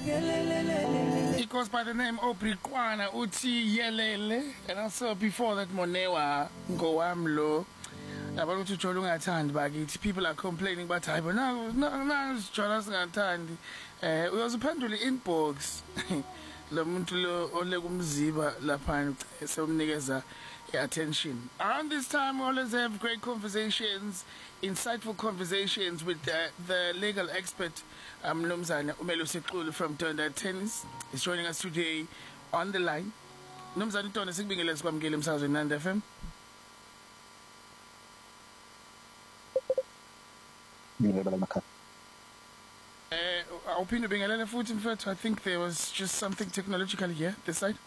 It goes by the name Obrikwana Uthi Yelele, and also before that Monewa Ngowamlo. Abantu uthi uJola ungathandi bakithi, people are complaining about hayi bona uJola singathandi. Uyaziphendula inbox lo muntu lo ole kumziba lapha somnikeza attention. Around this time we always have great conversations, insightful conversations with the legal expert Mnumzane Umelo Siqulu from Tonda Tennis is joining us today on the line. Mnumzane Tonda sikubingelele sikwamukele emsakazweni Nandi FM. Awuphinde bingelele futhi mfethu. I think there was just something technological here this side.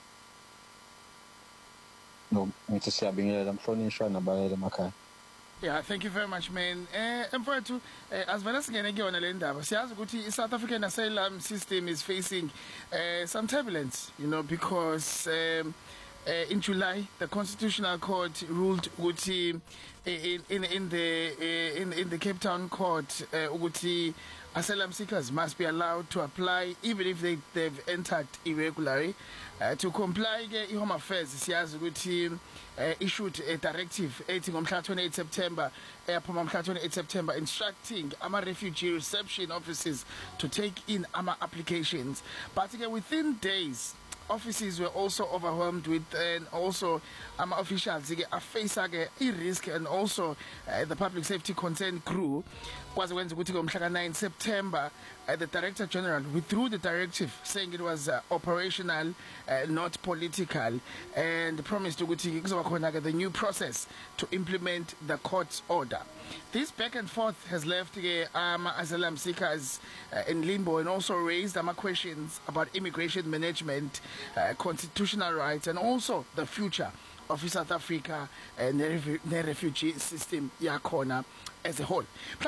No, ngithi siyabingelela mhlonishwa nabalele emakhaya. Yeah, thank you very much, man. Mfethu, asivela singene kuyona le ndaba. Siyazi ukuthi iSouth African asylum system is facing some turbulence, you know, because in July the Constitutional Court ruled ukuthi in the Cape Town Court ukuthi asylum seekers must be allowed to apply even if they've entered irregularly. To comply ke iHome Affairs siyazi ukuthi issued a directive ethi ngomhla 28 September eyaphuma ngomhla 28 September instructing ama refugee reception offices to take in ama applications, but within days offices were also overwhelmed with and also officials are facing a risk, and also the public safety concern crew was when ngomhla 9 September the Director General withdrew the directive saying it was operational, not political, and promised ukuthi kuzoba khona the new process to implement the court's order. This back and forth has left asylum seekers in limbo and also raised questions about immigration management, constitutional rights, and also the future of South Africa and the refugee system yakhona as a whole.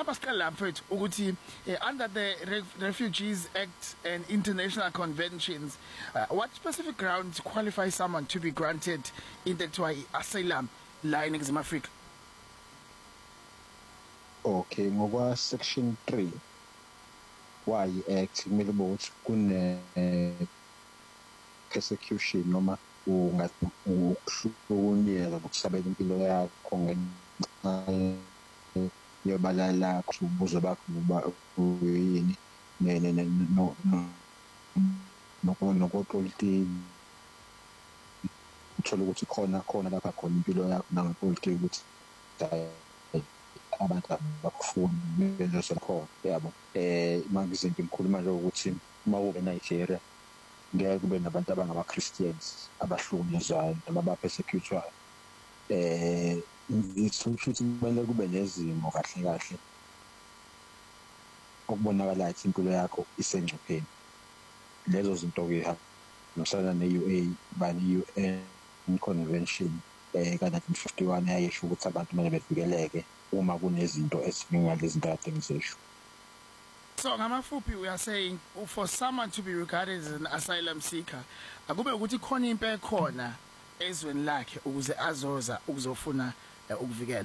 Under the Refugees Act and international conventions, what specific grounds qualify someone to be granted asylum la eNingizimu Afrika? Okay, ngokwa section 3 why act kumele ukuthi kune persecution noma ukuhlukunyezwa ukusabela impilo yakho ngenxa yobalala kubuzo bakho yini nokupolitiki uthola ukuthi khona lapha khona impilo yakho nangepolitiki ukuthi abantu bakufuna lezo khona yabo. Makuzinto ngikhuluma nje ukuthi uma ube eNigeria ngeke kube nabantu abangaba Christians abahlukunyezwayo noma abapersecutwayo. Ukuthi kumele kube nezimo kahle okubonakala ukuthi impilo yakho isengcupheni. Lezo zinto ke nosana ne-UA bani UN convention ka-1951 yayisho ukuthi abantu kumele bevikeleke uma kunezinto ezingalezi zinto kade ngizisho. So ngamafuphi we are saying for someone to be regarded as an asylum seeker akube ukuthi khona impe ekhona ezweni lakhe ukuze azoza ukuzofuna ukuvikela.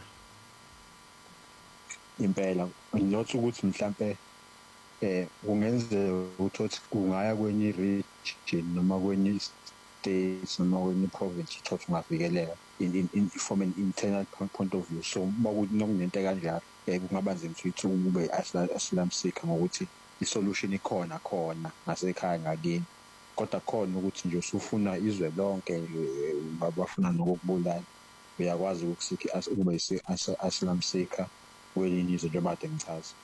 Impela not ukuthi mhlambe ungenzeka ukuthi kungaya kwenye region noma kwenye state noma kwenye province ukuthi ungavikeleka in from an internal point of view. So makunento kanjalo kungaba nzima ukuthi ube asylum seeker ngokuthi isolution ikhona ngasekhaya ngakini, kodwa khona ukuthi nje usufuna izwe lonke bafuna nokubulala uyakwazi ukusika ube asylum seeker kwelinye izwe njengoba ngichaza.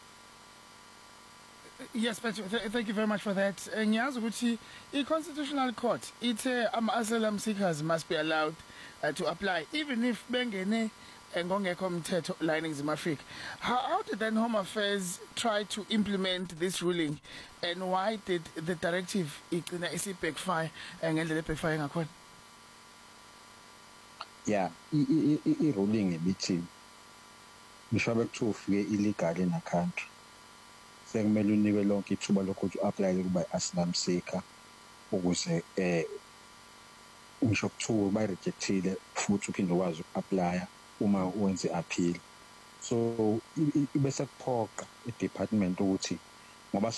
Yes, but thank you very much for that. Ngiyazi ukuthi i-Constitutional Court ithe asylum seekers must be allowed to apply even if bengene ngongekho umthetho la eNingizimu Afrika. How did then Home Affairs try to implement this ruling, and why did the directive igcina backfire ngendlela backfire ngakhona? Yeah, i-ruling ebithi ngisho bekuthiwa ufike illegal in a country sekumele unikwe lonke ithuba lokuthi u-apply kuba asylum seeker ukuze ngisho kuthiwa bayirejectile futhi uphinde ukwazi uku-applya uma wenze appeal. So bese kuphoqa i-department ukuthi ngoba